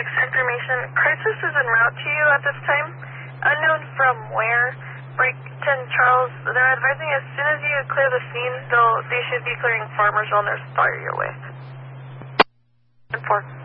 Next information. Crisis is en route to you at this time. Unknown from where. Brighton, Charles, they're advising as soon as you clear the scene, they should be clearing Farmers Wellness Bar your way. 4.